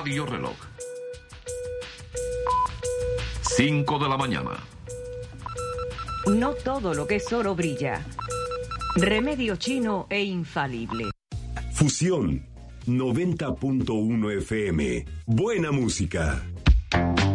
Radio Reloj. 5 de la mañana. No todo lo que es oro brilla. Remedio chino e infalible. Fusión 90.1 FM. Buena música.